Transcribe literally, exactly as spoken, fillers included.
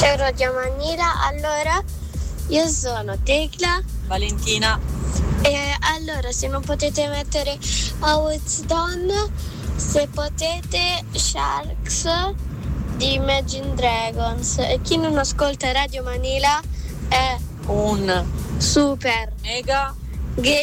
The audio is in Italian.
Ciao Radio Manila, allora io sono Tecla, Valentina. E allora se non potete mettere How It's Done, se potete Sharks di Imagine Dragons. E chi non ascolta Radio Manila è Un super mega gay